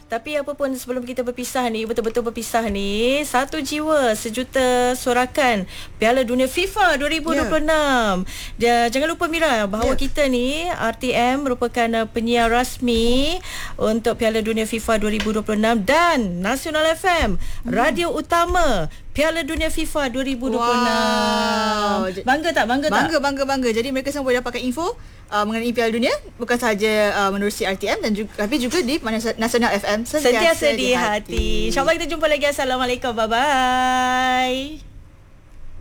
Tapi apa pun sebelum kita berpisah ni, betul-betul berpisah ni, satu jiwa sejuta sorakan Piala Dunia FIFA 2026. Jangan lupa Mira bahawa kita ni RTM merupakan penyiar rasmi untuk Piala Dunia FIFA 2026 dan Nasional FM radio utama Piala Dunia FIFA 2026. Wow. Bangga tak? Bangga. Jadi mereka semua boleh dapatkan info mengenai Piala Dunia bukan sahaja menerusi RTM dan juga, tapi juga di Nasional FM, sentiasa di hati. InsyaAllah kita jumpa lagi. Assalamualaikum. Bye-bye.